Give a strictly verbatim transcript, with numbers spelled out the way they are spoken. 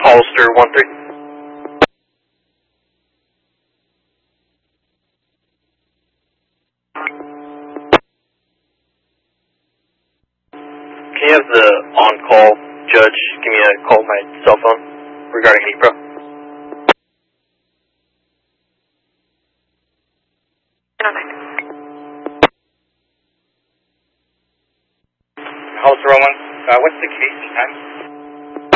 Hollister one three. Can you have the on-call judge give me a call on my cell phone regarding Nipro? Hollister one one, uh, what's the case and time?